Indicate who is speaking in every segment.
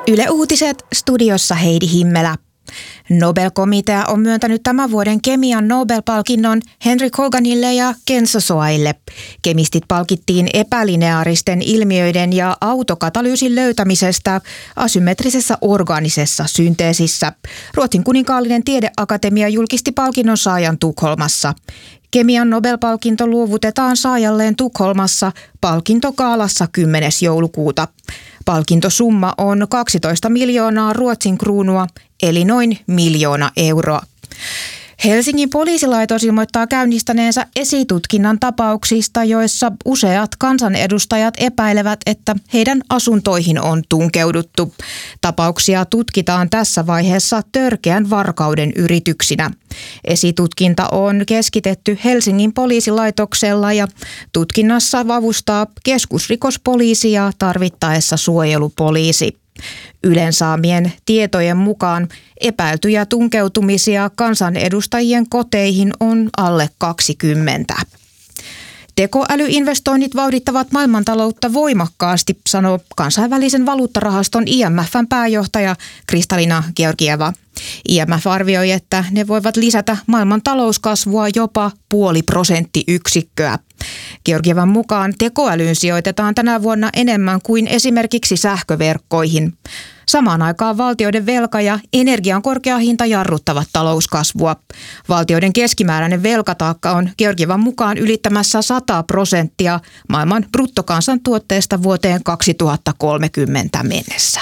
Speaker 1: Yle Uutiset, studiossa Heidi Himmelä. Nobel-komitea on myöntänyt tämän vuoden kemian Nobel-palkinnon Henry Koganille ja Ken Sosoaille. Kemistit palkittiin epälineaaristen ilmiöiden ja autokatalyysin löytämisestä asymmetrisessä orgaanisessa synteesissä. Ruotsin kuninkaallinen tiedeakatemia julkisti palkinnon saajan Tukholmassa. Kemian Nobel-palkinto luovutetaan saajalleen Tukholmassa palkintokaalassa 10. joulukuuta. Palkintosumma on 12 miljoonaa Ruotsin kruunua, eli noin 1 miljoona euroa. Helsingin poliisilaitos ilmoittaa käynnistäneensä esitutkinnan tapauksista, joissa useat kansanedustajat epäilevät, että heidän asuntoihin on tunkeuduttu. Tapauksia tutkitaan tässä vaiheessa törkeän varkauden yrityksinä. Esitutkinta on keskitetty Helsingin poliisilaitoksella ja tutkinnassa avustaa keskusrikospoliisi ja tarvittaessa suojelupoliisi. Ylen saamien tietojen mukaan epäiltyjä tunkeutumisia kansanedustajien koteihin on alle 20. Tekoälyinvestoinnit vauhdittavat maailmantaloutta voimakkaasti, sanoo kansainvälisen valuuttarahaston IMF:n pääjohtaja Kristalina Georgieva. IMF arvioi, että ne voivat lisätä maailman talouskasvua jopa 0,5%. Georgievan mukaan tekoälyyn sijoitetaan tänä vuonna enemmän kuin esimerkiksi sähköverkkoihin. Samaan aikaan valtioiden velka ja energian korkea hinta jarruttavat talouskasvua. Valtioiden keskimääräinen velkataakka on Georgievan mukaan ylittämässä 100% maailman bruttokansantuotteesta vuoteen 2030 mennessä.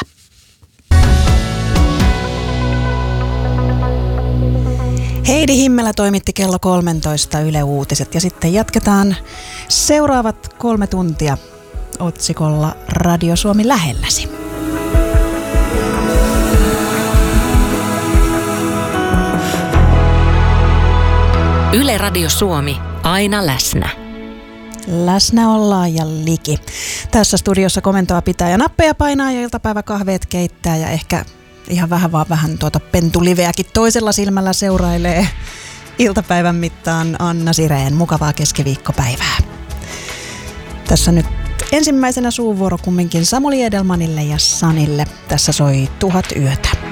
Speaker 2: Heidi Himmelä toimitti kello 13 Yle Uutiset ja sitten jatketaan seuraavat 3 tuntia otsikolla Radio Suomi lähelläsi.
Speaker 3: Yle Radio Suomi, aina läsnä.
Speaker 2: Läsnä ollaan ja liki. Tässä studiossa komentoa pitää ja nappeja painaa ja iltapäiväkahveet keittää ja ehkä ihan vähän pentuliveäkin toisella silmällä seurailee iltapäivän mittaan Anna Sireen. Mukavaa keskiviikkopäivää. Tässä nyt ensimmäisenä suuvuoro kumminkin Samuli Edelmanille ja Sanille. Tässä soi 1000 yötä.